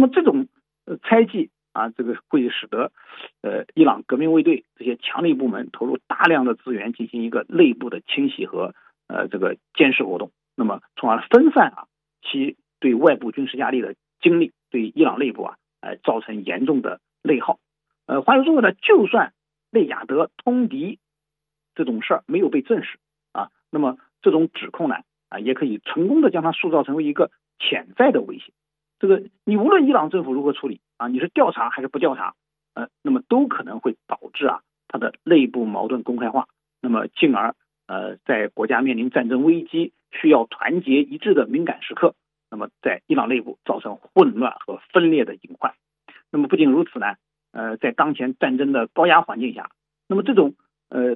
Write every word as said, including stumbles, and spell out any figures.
么这种呃猜忌啊，这个会使得呃伊朗革命卫队这些强力部门投入大量的资源进行一个内部的清洗和呃这个监视活动，那么从而分散啊其对外部军事压力的精力，对伊朗内部啊呃造成严重的内耗。呃，话又说回来，就算内亚德通敌这种事儿没有被证实啊，那么这种指控呢啊也可以成功的将它塑造成为一个潜在的威胁。这个你无论伊朗政府如何处理啊，你是调查还是不调查，呃，那么都可能会导致啊它的内部矛盾公开化，那么进而呃在国家面临战争危机需要团结一致的敏感时刻，那么在伊朗内部造成混乱和分裂的隐患。那么不仅如此呢，呃，在当前战争的高压环境下，那么这种呃